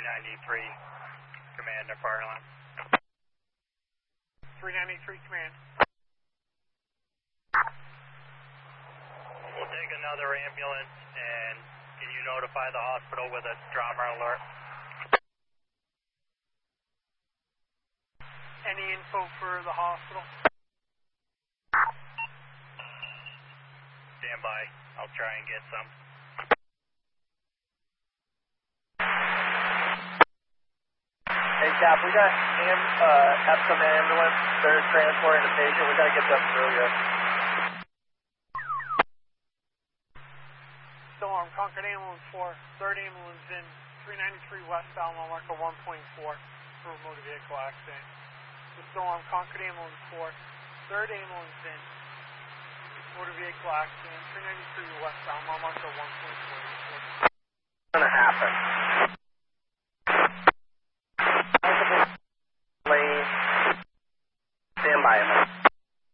393 Command to Fireline. 393 Command. We'll take another ambulance, and can you notify the hospital with a trauma alert? Any info for the hospital? Stand by. I'll try and get some. Hey, Cap, we got Epsom ambulance. They're transporting a patient. We gotta get them through here. Still on Concord Ambulance 4, 3rd ambulance in, 393 westbound, mile marker 1.4 for a motor vehicle accident. Still on Concord Ambulance 4, 3rd ambulance in, motor vehicle accident, 393 westbound, mile marker 1.4. What's gonna happen? Lane. Stand by a minute.